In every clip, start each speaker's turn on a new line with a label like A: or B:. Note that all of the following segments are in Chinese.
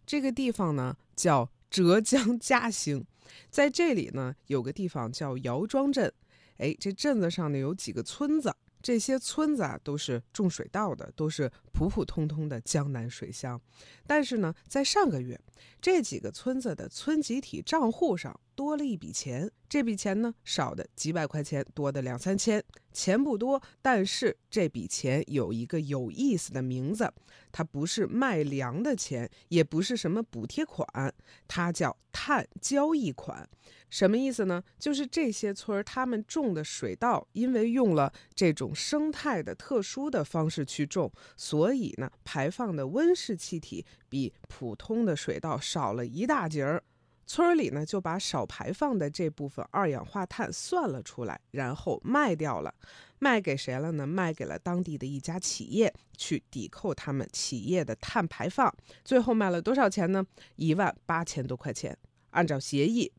A: 这个地方呢叫浙江嘉兴，在这里呢有个地方叫姚庄镇。哎，这镇子上呢有几个村子，这些村子啊都是种水稻的，都是普普通通的江南水乡。但是呢，在上个月，这几个村子的村集体账户上多了一笔钱，这笔钱呢少的几百块钱，多的两三千，钱不多，但是这笔钱有一个有意思的名字，它不是卖粮的钱，也不是什么补贴款，它叫碳交易款。什么意思呢？就是这些村儿他们种的水稻，因为用了这种生态的特殊的方式去种，所以呢，排放的温室气体比普通的水稻少了一大截儿。村儿里呢就把少排放的这部分二氧化碳算了出来，然后卖掉了。卖给谁了呢？卖给了当地的一家企业，去抵扣他们企业的碳排放。最后卖了多少钱呢？18000多块钱。按照协议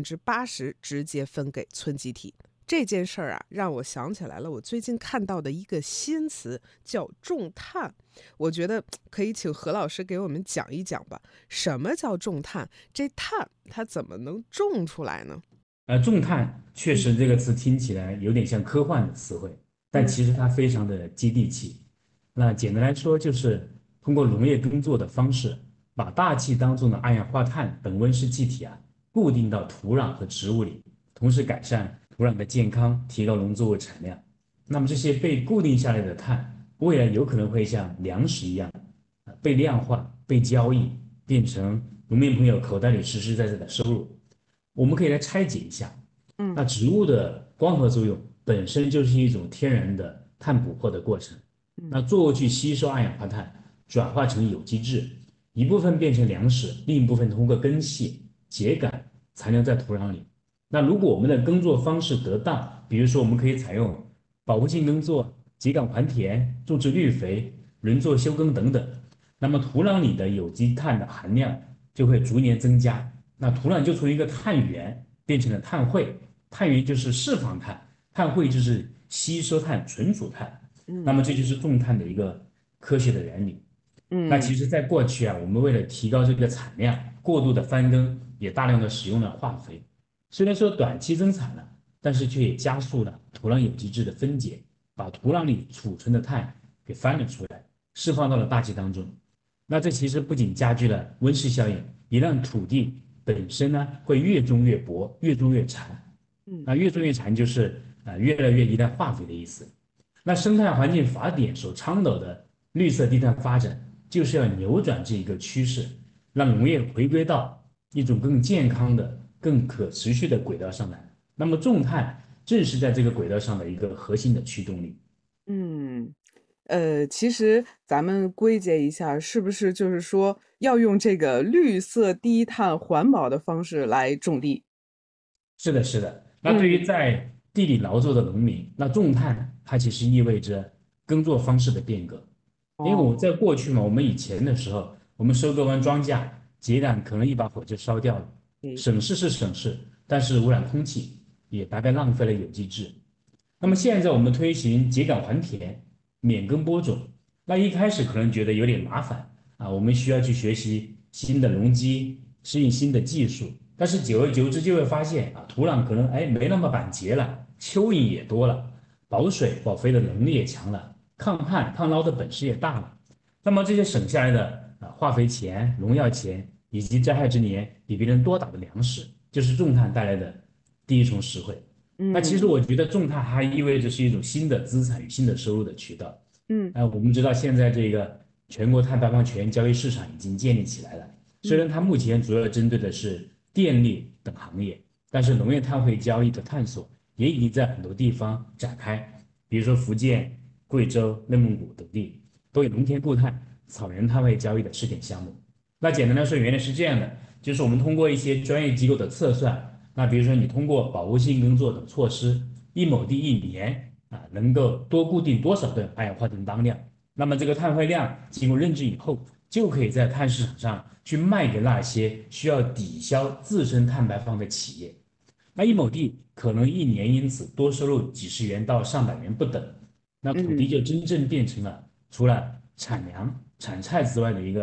A: ，80%直接分给村集体。这件事儿啊，让我想起来了，我最近看到的一个新词叫种碳。我觉得可以请何老师给我们讲一讲吧。什么叫种碳？这碳它怎么能种出来呢？
B: 重碳确实这个词听起来有点像科幻的词汇，但
A: 嗯
B: 其实它非常的接地气。那简单来说，就是通过农业耕作的方式，把大气当中的二氧化碳等温室气体固定到土壤和植物里，同时改善土壤的健康，提高农作物产量。那么这些被固定下来的碳，未来有可能会像粮食一样，被量化、被交易，变成农民朋友口袋里实实在在的收入。我们可以来拆解一下。
A: 嗯
B: 那植物的光合作用本身就是一种天然的碳捕获的过程。
A: 嗯
B: 那作物去吸收二氧化碳，转化成有机质，一部分变成粮食，另一部分通过根系、秸秆残留在土壤里。那如果我们的耕作方式得当，比如说我们可以采用保护性耕作、秸秆还田、种植绿肥、轮作休耕等等，那么土壤里的有机碳的含量就会逐年增加。那土壤就从一个碳源变成了碳汇，碳源就是释放碳，碳汇就是吸收碳、存储碳。那
A: 嗯
B: 么这就是重碳的一个科学的原理。那
A: 嗯
B: 其实，在过去我们为了提高这个产量，过度的翻耕，也大量的使用了化肥。虽然说短期增产了，但是却也加速了土壤有机质的分解，把土壤里储存的碳给翻了出来，释放到了大气当中。那这其实不仅加剧了温室效应，也让土地本身呢会越种越薄，越种越残。
A: 嗯
B: 那越种越残就是越来越依赖化肥的意思。那生态环境法典所倡导的绿色低碳发展，就是要扭转这一个趋势，让农业回归到一种更健康的、更可持续的轨道上来。那么重碳正是在这个轨道上的一个核心的驱动力。
A: 嗯。其实咱们归结一下，是不是就是说要用这个绿色低碳环保的方式来种地？
B: 是的，是的。那对于
A: 嗯
B: 在地里劳作的农民，那重碳它其实意味着耕作方式的变革。因为我们
A: 哦，
B: 在过去嘛，我们以前的时候，我们收割完庄稼，秸秆可能一把火就烧掉了，
A: 诶，
B: 省事是省事，但是污染空气，也白白浪费了有机质。那么现在我们推行秸秆还田、免耕播种，那一开始可能觉得有点麻烦我们需要去学习新的农机，适应新的技术。但是久而久之就会发现土壤可能没那么板结了，蚯蚓也多了，保水保肥的能力也强了，抗旱抗涝的本事也大了。那么这些省下来的化肥钱、农药钱以及灾害之年比别人多打的粮食，就是重碳带来的第一重实惠。那其实
A: 嗯
B: 我觉得重碳还意味着是一种新的资产与新的收入的渠道。
A: 嗯
B: 我们知道现在这个全国碳排放权交易市场已经建立起来了，虽
A: 嗯
B: 然它目前主要针对的是电力等行业，但是农业碳汇交易的探索也已经在很多地方展开，比如说福建、贵州、内蒙古等地都有农田固碳、草原碳汇交易的试点项目。那简单来说，原来是这样的，就是我们通过一些专业机构的测算，那比如说你通过保护性耕作等措施，一亩地一年能够多固定多少吨二氧化碳当量，那么这个碳汇量经过认知以后，就可以在碳市场上去卖给那些需要抵消自身碳排放的企业。那一亩地可能一年因此多收入几十元到上百元不等，那土地
A: 嗯
B: 就真正变成了除了产粮、产菜之外的一个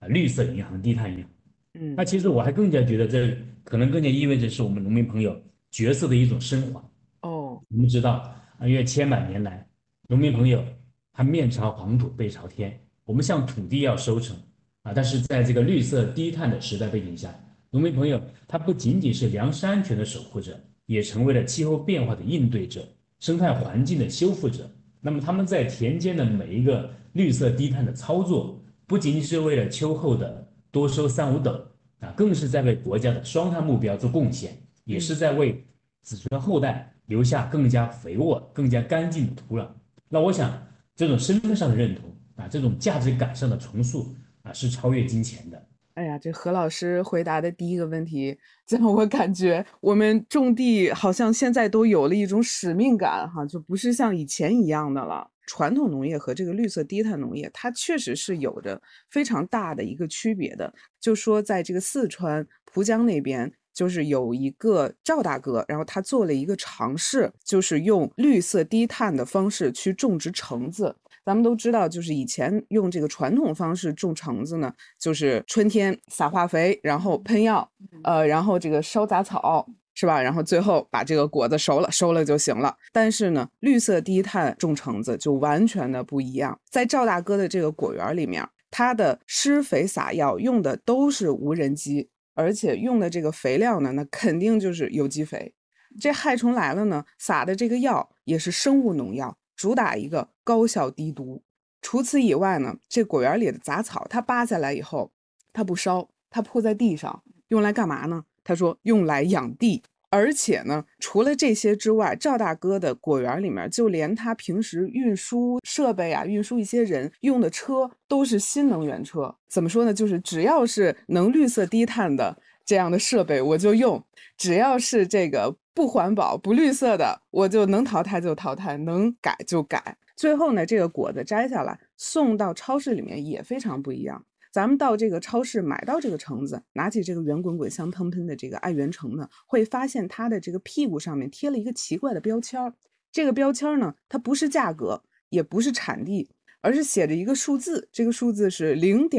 B: 绿色银行、低碳银行。那
A: 嗯。
B: 其实我还更加觉得这可能更加意味着是我们农民朋友角色的一种升华。
A: 哦。
B: 我们知道因为千百年来，农民朋友他面朝黄土背朝天，我们向土地要收成但是在这个绿色低碳的时代背景下，农民朋友他不仅仅是粮食安全的守护者，也成为了气候变化的应对者、生态环境的修复者。那么他们在田间的每一个绿色低碳的操作，不仅仅是为了秋后的多收3、5斗更是在为国家的双碳目标做贡献，也是
A: 嗯。
B: 在为子孙后代留下更加肥沃、更加干净的土壤。那我想，这种身份上的认同这种价值感上的重塑是超越金钱的。
A: 哎呀，这何老师回答的第一个问题，让我感觉我们种地好像现在都有了一种使命感哈，就不是像以前一样的了。传统农业和这个绿色低碳农业，它确实是有着非常大的一个区别的。就说在这个四川蒲江那边，就是有一个赵大哥，然后他做了一个尝试，就是用绿色低碳的方式去种植橙子。咱们都知道，就是以前用这个传统方式种橙子呢，就是春天撒化肥，然后喷药，然后这个烧杂草，是吧？然后最后把这个果子收了就行了。但是呢，绿色低碳种橙子就完全的不一样。在赵大哥的这个果园里面，他的施肥撒药用的都是无人机，而且用的这个肥料呢，那肯定就是有机肥。这害虫来了呢，撒的这个药也是生物农药。主打一个高效低毒。除此以外呢，这果园里的杂草，它扒下来以后，它不烧，它铺在地上，用来干嘛呢？他说用来养地。而且呢，除了这些之外，赵大哥的果园里面，就连他平时运输设备运输一些人用的车，都是新能源车。怎么说呢？就是只要是能绿色低碳的这样的设备，我就用；只要是这个不环保、不绿色的，我就能淘汰就淘汰，能改就改。最后呢，这个果子摘下来送到超市里面也非常不一样。咱们到这个超市买到这个橙子，拿起这个圆滚滚、香喷喷的这个爱媛橙呢，会发现它的这个屁股上面贴了一个奇怪的标签。这个标签呢，它不是价格，也不是产地，而是写着一个数字，这个数字是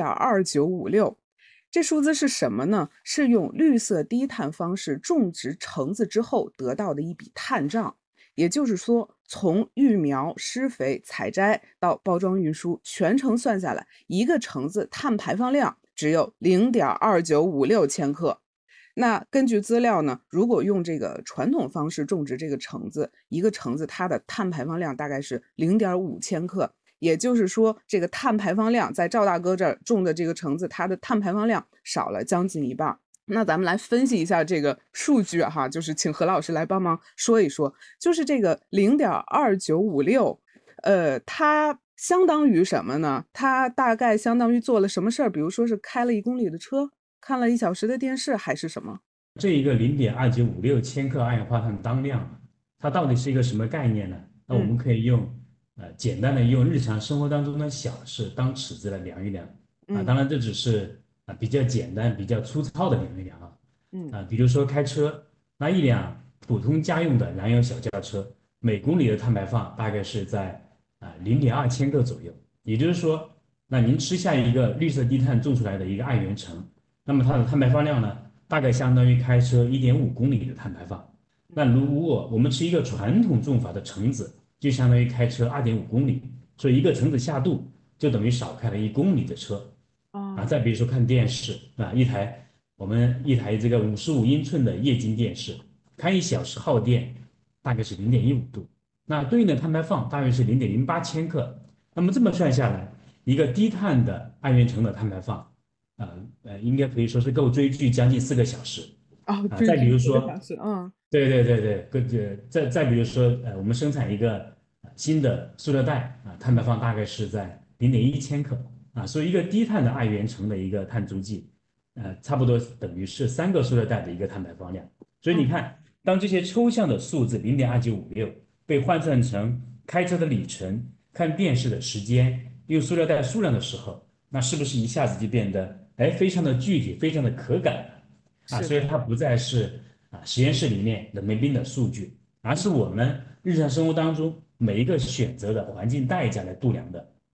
A: 0.2956。这数字是什么呢？是用绿色低碳方式种植橙子之后得到的一笔碳账。也就是说，从育苗、施肥、采摘到包装运输，全程算下来，一个橙子碳排放量只有0.2956千克。那根据资料呢，如果用这个传统方式种植这个橙子，一个橙子它的碳排放量大概是0.5千克。也就是说，这个碳排放量在赵大哥这儿种的这个橙子，它的碳排放量少了将近一半。那咱们来分析一下这个数据哈，就是请何老师来帮忙说一说，就是这个0.2956，它相当于什么呢？它大概相当于做了什么事儿？比如说是开了1公里的车，看了1小时的电视，还是什么？
B: 这一个0.2956千克二氧化碳当量，它到底是一个什么概念呢？那我们可以用简单的用日常生活当中的小事当尺子来量一量当然这只是比较简单、比较粗糙的量一量比如说开车，那一辆普通家用的燃油小轿车，每公里的碳排放大概是在0.2千克左右。也就是说，那您吃下一个绿色低碳种出来的一个爱媛橙，那么它的碳排放量呢，大概相当于开车1.5公里的碳排放。那如果我们吃一个传统种法的橙子，就相当于开车2.5公里，所以一个橙子下肚就等于少开了1公里的车再比如说看电视我们一台这个55英寸的液晶电视，开1小时耗电大概是0.15度，那对应的碳排放大约是0.08千克。那么这么算下来，一个低碳的爱媛橙的碳排放，应该可以说是够追剧将近4个小时
A: 追剧
B: 再比如
A: 4个小
B: 说，
A: 时，
B: 对对对对，再比如说，我们生产一个新的塑料袋碳排放大概是在0.1千克所以一个低碳的爱媛橙的一个碳足迹，差不多等于是3个塑料袋的一个碳排放量。所以你看，当这些抽象的数字0.2956被换算成开车的里程、看电视的时间、用塑料袋数量的时候，那是不是一下子就变得非常的具体、非常的可感了
A: 是的。
B: 所以它不再是实验室里面冷冰冰的数据，而是我们日常生活当中每一个选择的环境代价来度量的。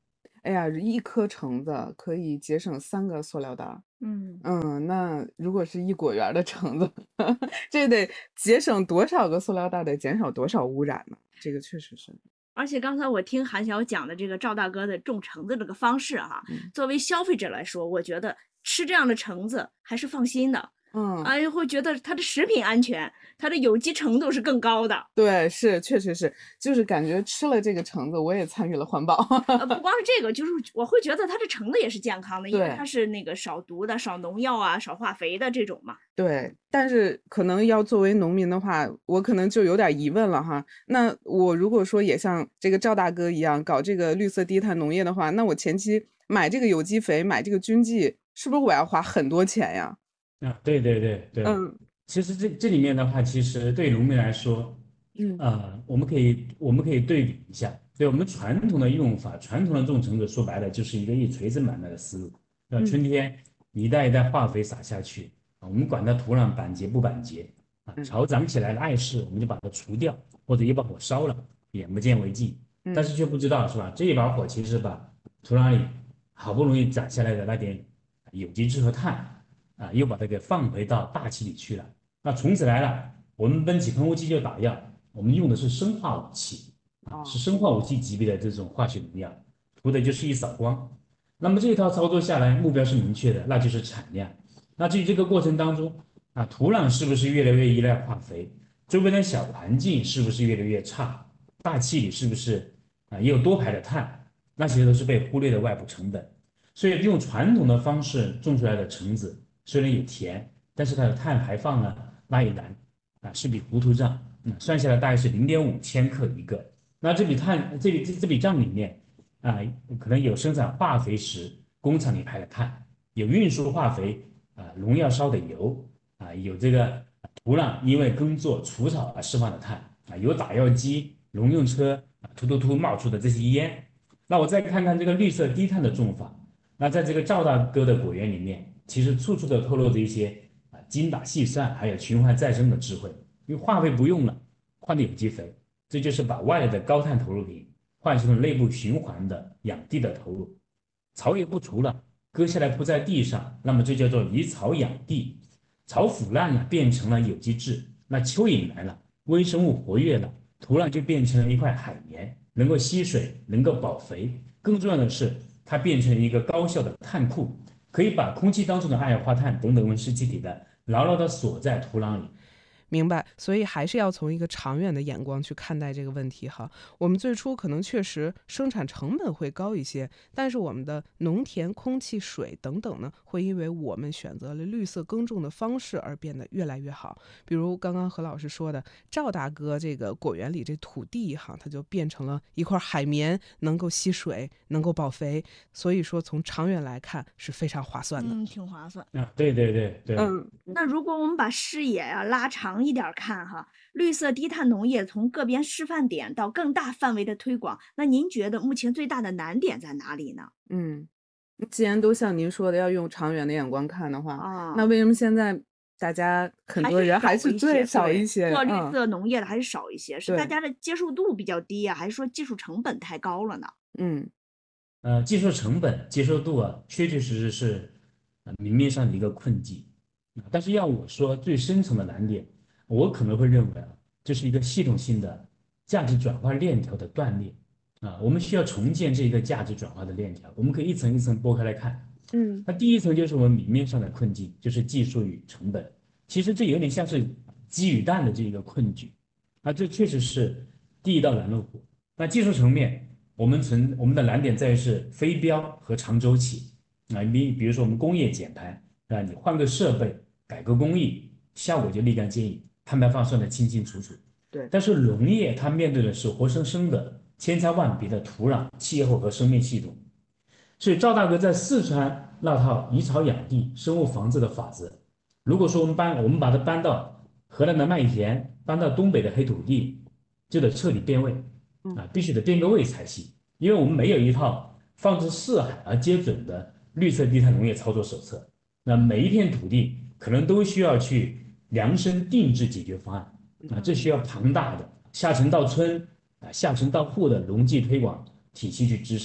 A: 哎呀，一颗橙子可以节省3个塑料袋。那如果是一果园的橙子，这得节省多少个塑料袋，得减少多少污染呢？这个确实是。
C: 而且刚才我听韩晓讲的这个赵大哥的种橙子这个方式哈，作为消费者来说，我觉得吃这样的橙子还是放心的。会觉得它的食品安全，它的有机程度是更高的。
A: 对，是，确实是，就是感觉吃了这个橙子，我也参与了环保。
C: 不光是这个，就是我会觉得它这橙子也是健康的，因为它是那个少毒的、少农药啊、少化肥的这种嘛。
A: 对，但是可能要作为农民的话，我可能就有点疑问了哈。那我如果说也像这个赵大哥一样搞这个绿色低碳农业的话，那我前期买这个有机肥、买这个菌剂，是不是我要花很多钱呀？
B: 对，其实这里面的话，其实对农民来说，我们可以对比一下，对我们传统的用法，传统的种橙子，说白了就是一个一锤子买卖的思路。春天一袋一袋化肥撒下去，我们管它土壤板结不板结草长起来了碍事，我们就把它除掉，或者一把火烧了，眼不见为净。但是却不知道是吧？这一把火其实把土壤里好不容易长下来的那点有机质和碳。又把它给放回到大气里去了。那虫子来了，我们喷起喷雾器就打药，我们用的是生化武器是生化武器级别的这种化学农药，涂的就是一扫光。那么这一套操作下来，目标是明确的，那就是产量。那至于这个过程当中土壤是不是越来越依赖化肥，周边的小环境是不是越来越差，大气里是不是也有多排的碳，那些都是被忽略的外部成本。所以用传统的方式种出来的橙子，虽然有甜，但是它的碳排放呢，那一栏是笔糊涂账，算下来大概是0.5千克一个。那这笔账里面可能有生产化肥时工厂里排的碳，有运输化肥农药烧的油有这个土壤因为耕作除草而释放的碳有打药机、农用车突冒出的这些烟。那我再看看这个绿色低碳的种法，那在这个赵大哥的果园里面。其实处处都透露着一些精打细算，还有循环再生的智慧。因为化肥不用了，换的有机肥，这就是把外来的高碳投入品换成了内部循环的养地的投入。草也不除了，割下来铺在地上，那么这叫做以草养地。草腐烂了，变成了有机质。那蚯蚓来了，微生物活跃了，土壤就变成了一块海绵，能够吸水，能够保肥。更重要的是，它变成一个高效的碳库。可以把空气当中的二氧化碳等等温室气体的牢牢地锁在土壤里。
A: 明白，所以还是要从一个长远的眼光去看待这个问题哈。我们最初可能确实生产成本会高一些，但是我们的农田、空气、水等等呢，会因为我们选择了绿色耕种的方式而变得越来越好。比如刚刚何老师说的，赵大哥这个果园里这土地哈，它就变成了一块海绵，能够吸水，能够保肥。所以说从长远来看是非常划算的。
C: 挺划算
B: 对。
C: 那如果我们把视野拉长一点看哈，绿色低碳农业从个别示范点到更大范围的推广，那您觉得目前最大的难点在哪里呢？
A: 既然都像您说的要用长远的眼光看的话，那为什么现在大家很多人还是最少一些
C: 做绿色农业的还是少一些？是大家的接受度比较低还是说技术成本太高了呢？
B: 技术成本、接受度确确实实是明面上的一个困境。但是要我说最深层的难点，我可能会认为这是一个系统性的价值转化链条的断裂我们需要重建这一个价值转化的链条。我们可以一层一层剥开来看。那第一层就是我们明面上的困境，就是技术与成本。其实这有点像是鸡与蛋的这一个困局这确实是第一道拦路虎。那技术层面，我们的难点在于是非标和长周期比如说我们工业减排你换个设备，改革工艺，效果就立竿见影，碳排放算得清清楚楚。
A: 对。
B: 但是农业它面对的是活生生的千差万别的土壤、气候和生命系统。所以赵大哥在四川那套以草养地、生物防治的法则，如果说我们把它搬到河南的麦田，搬到东北的黑土地，就得彻底变味必须得变个味才行。因为我们没有一套放之四海而皆准的绿色低碳农业操作手册。那每一片土地可能都需要去量身定制解决方案这需要庞大的下沉到村下沉到户的农技推广体系去支撑。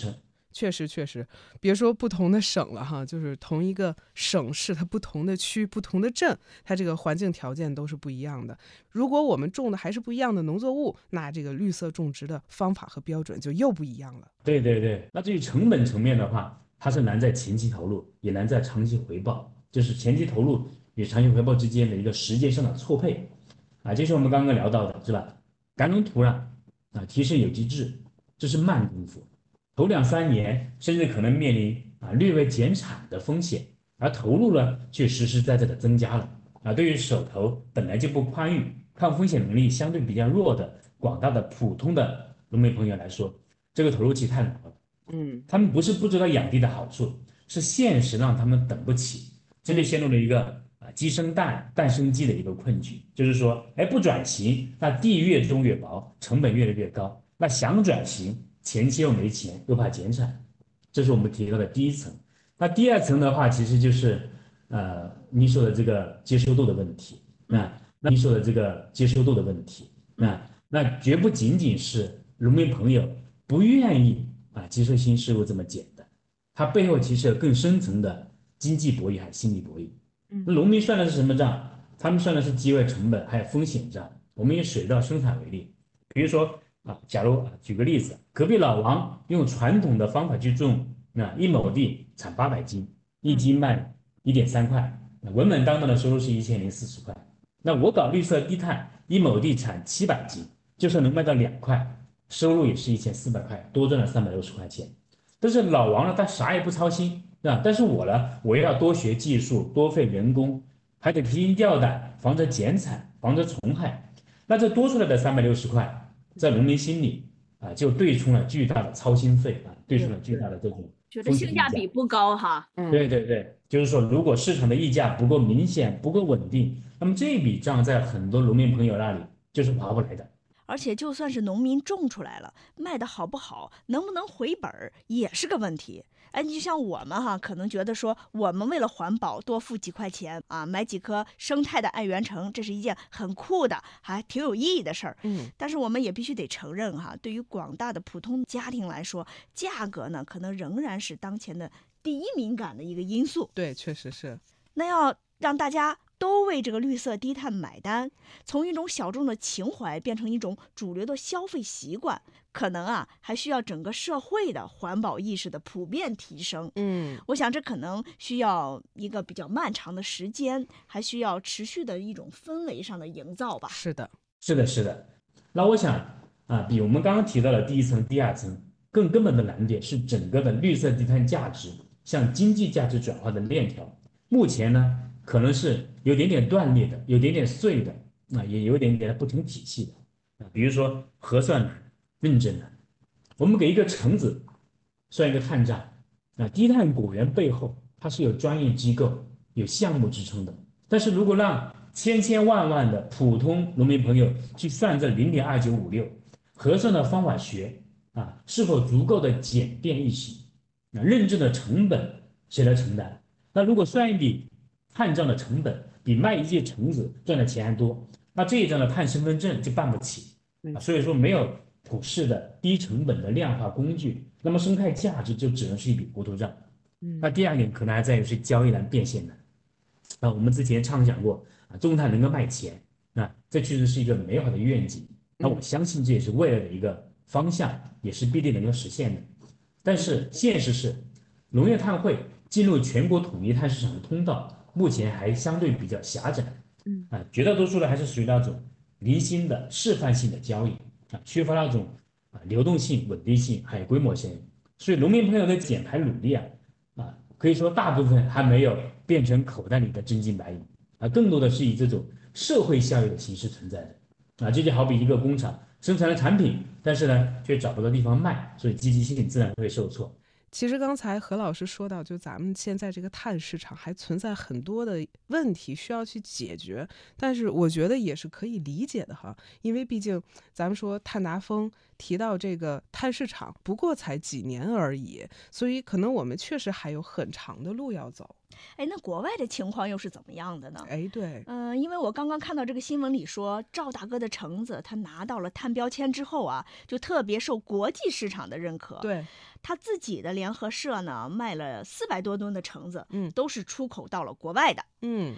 A: 确实确实，别说不同的省了哈，就是同一个省市，它不同的区、不同的镇，它这个环境条件都是不一样的。如果我们种的还是不一样的农作物，那这个绿色种植的方法和标准就又不一样了。
B: 对对对，那至于成本层面的话，它是难在前期投入，也难在长期回报，就是前期投入与长期回报之间的一个时间上的错配啊，就是我们刚刚聊到的，是吧？改良土壤啊，提升有机质，这是慢功夫。头2、3年甚至可能面临略微减产的风险，而投入呢却实实在在的增加了啊。对于手头本来就不宽裕、抗风险能力相对比较弱的广大的普通的农民朋友来说，这个投入期太难了。他们不是不知道养地的好处，是现实让他们等不起，这就陷入了一个鸡生蛋，蛋生鸡的一个困局。就是说，不转型，那地越种越薄，成本越来越高。那想转型，前期又没钱，又怕减产，这是我们提到的第一层。那第二层的话，其实就是你说的这个接受度的问题。那你说的这个接受度的问题，那绝不仅仅是农民朋友不愿意接受新事物这么简单，它背后其实有更深层的经济博弈还有心理博弈。那农民算的是什么账？他们算的是机会成本还有风险账。我们以水稻生产为例，比如说假如举个例子，隔壁老王用传统的方法去种，那1亩地产800斤，一斤卖1.3块，稳稳当当的收入是1040块。那我搞绿色低碳，1亩地产700斤，就算能卖到2块，收入也是1400块，多赚了360块钱。但是老王呢，他啥也不操心，但是我呢，我要多学技术，多费人工，还得提心吊胆，防止减产，防止虫害。那这多出来的360块，在农民心里就对冲了巨大的操心费对冲了巨大的这种
C: 觉得性价比不高哈。
B: 对对对，就是说，如果市场的溢价不够明显、不够稳定，那么这笔账在很多农民朋友那里就是划不来的。
D: 而且就算是农民种出来了，卖的好不好，能不能回本也是个问题。你就像我们可能觉得说，我们为了环保多付几块钱买几棵生态的爱媛橙，这是一件很酷的，还挺有意义的事儿。但是我们也必须得承认对于广大的普通家庭来说，价格呢可能仍然是当前的第一敏感的一个因素。
A: 对，确实是。
D: 那要让大家都为这个绿色低碳买单，从一种小众的情怀变成一种主流的消费习惯，可能还需要整个社会的环保意识的普遍提升。我想这可能需要一个比较漫长的时间，还需要持续的一种氛围上的营造吧。
A: 是的，
B: 是的，是的。那我想比我们刚刚提到的第一层、第二层更根本的难点是整个的绿色低碳价值向经济价值转化的链条，目前呢可能是有点点断裂的，有点点碎的，也有点点不成体系的比如说核算难、认证难，我们给一个橙子算一个碳账，低碳果园背后它是有专业机构、有项目支撑的，但是如果让千万的普通农民朋友去算这0.2956，核算的方法学是否足够的简便易行？认证的成本谁来承担？那如果算一笔碳账的成本比卖一届橙子赚的钱还多，那这一张的碳身份证就办不起所以说没有普适的低成本的量化工具，那么生态价值就只能是一笔糊涂账。那第二点可能还在于是交易难变现难我们之前畅想过种碳能够卖钱这确实是一个美好的愿景，那我相信这也是未来的一个方向，也是必定能够实现的。但是现实是，农业碳汇进入全国统一碳市场的通道目前还相对比较狭窄，绝大多数的还是属于那种零星的示范性的交易缺乏那种流动性、稳定性还有规模性，所以农民朋友的减排努力可以说大部分还没有变成口袋里的真金白银更多的是以这种社会效益的形式存在的这就好比一个工厂生产了产品，但是呢却找不到地方卖，所以积极性自然会受挫。
A: 其实刚才何老师说到，就咱们现在这个碳市场还存在很多的问题需要去解决，但是我觉得也是可以理解的哈，因为毕竟咱们说碳达峰提到这个碳市场，不过才几年而已，所以可能我们确实还有很长的路要走。
D: 那国外的情况又是怎么样的呢？
A: 对，
D: 因为我刚刚看到这个新闻里说，赵大哥的橙子他拿到了碳标签之后啊，就特别受国际市场的认可。
A: 对，
D: 他自己的联合社呢卖了400多吨的橙子，都是出口到了国外的。